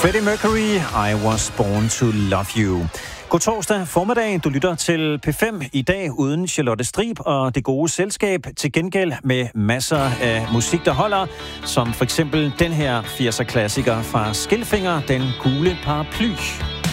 Freddie Mercury, I Was Born to Love You. God torsdag formiddag. Du lytter til P5 i dag uden Charlotte Strib og det gode selskab. Til gengæld med masser af musik, der holder. Som for eksempel den her 80'er klassiker fra Skilfinger, Den gule paraply.